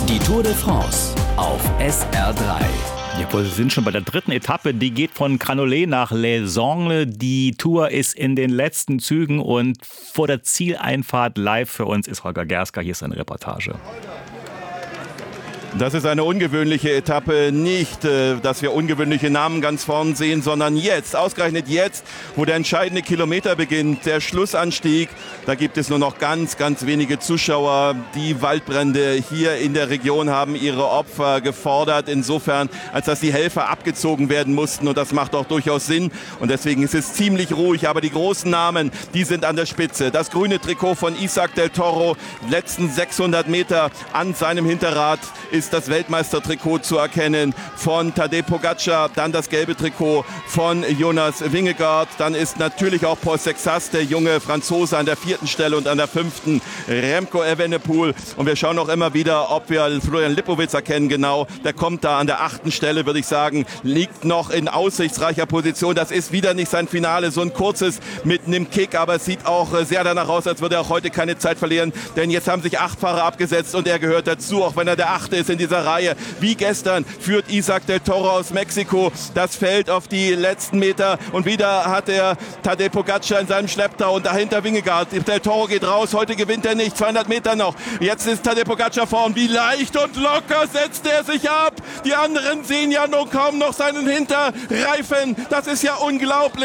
Die Tour de France auf SR3. Ja, wir sind schon bei der dritten Etappe. Die geht von Granollers nach Les Angles. Die Tour ist in den letzten Zügen und vor der Zieleinfahrt live für uns ist Holger Gerska. Hier ist eine Reportage. Das ist eine ungewöhnliche Etappe. Nicht, dass wir ungewöhnliche Namen ganz vorn sehen, sondern jetzt, ausgerechnet jetzt, wo der entscheidende Kilometer beginnt, der Schlussanstieg. Da gibt es nur noch ganz, ganz wenige Zuschauer. Die Waldbrände hier in der Region haben ihre Opfer gefordert. Insofern, als dass die Helfer abgezogen werden mussten. Und das macht auch durchaus Sinn. Und deswegen ist es ziemlich ruhig. Aber die großen Namen, die sind an der Spitze. Das grüne Trikot von Isaac del Toro, letzten 600 Meter an seinem Hinterrad ist das Weltmeistertrikot zu erkennen von Tadej Pogačar, dann das gelbe Trikot von Jonas Vingegaard, dann ist natürlich auch Paul Sexas, der junge Franzose, an der 4. Stelle und an der 5. Remco Evenepoel. Und wir schauen auch immer wieder, ob wir Florian Lipowitz erkennen, genau, der kommt da an der 8. Stelle, würde ich sagen, liegt noch in aussichtsreicher Position. Das ist wieder nicht sein Finale, so ein kurzes mit einem Kick, aber es sieht auch sehr danach aus, als würde er auch heute keine Zeit verlieren, denn jetzt haben sich 8 Fahrer abgesetzt und er gehört dazu, auch wenn er der 8. ist in dieser Reihe. Wie gestern führt Isaac del Toro aus Mexiko das Feld auf die letzten Meter und wieder hat er Tadej Pogačar in seinem Schlepptau und dahinter Vingegaard. Del Toro geht raus, heute gewinnt er nicht, 200 Meter noch. Jetzt ist Tadej Pogačar vorn, wie leicht und locker setzt er sich ab. Die anderen sehen ja nur kaum noch seinen Hinterreifen. Das ist ja unglaublich.